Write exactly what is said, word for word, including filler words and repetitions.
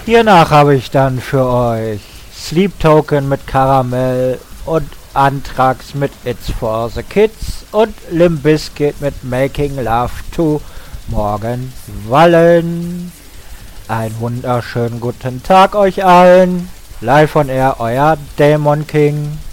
Hiernach habe ich dann für euch Sleep Token mit Karamell und Anthrax mit It's for the Kids und Limp Bizkit mit Making Love to Morgenwallen. Einen wunderschönen guten Tag euch allen. Live on Air, euer Dämon King.